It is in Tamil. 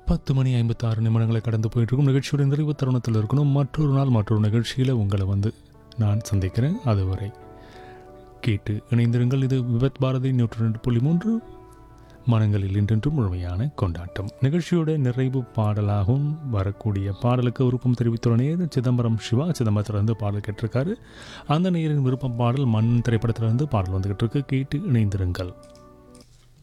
10:56 கடந்து போயிட்டு இருக்கும் நிகழ்ச்சியோட நிறைவு தருணத்தில் இருக்கணும். மற்றொரு நாள் மற்றொரு நிகழ்ச்சியில் உங்களை நான் சந்திக்கிறேன். அதுவரை கேட்டு இணைந்திருங்கள். இது விபத் பாரதி 102.3 மனங்களில் இன்றென்றும் முழுமையான கொண்டாட்டம். நிகழ்ச்சியோட நிறைவு பாடலாகவும் வரக்கூடிய பாடலுக்கு விருப்பம் தெரிவித்துள்ள நேர் சிதம்பரம் சிவா சிதம்பரத்திலிருந்து பாடல் கேட்டிருக்காரு. அந்த நேரின் விருப்பம் பாடல் மண் திரைப்படத்திலிருந்து பாடல் வந்துகிட்டு இருக்கு. கேட்டு இணைந்திருங்கள்.